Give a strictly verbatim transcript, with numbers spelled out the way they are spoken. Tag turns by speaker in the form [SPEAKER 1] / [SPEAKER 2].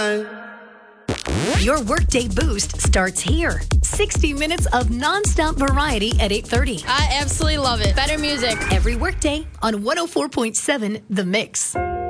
[SPEAKER 1] night.
[SPEAKER 2] Your Workday Boost starts here. sixty minutes of nonstop variety at eight thirty.
[SPEAKER 3] I absolutely love it. Better music.
[SPEAKER 2] Every workday on one oh four point seven The Mix.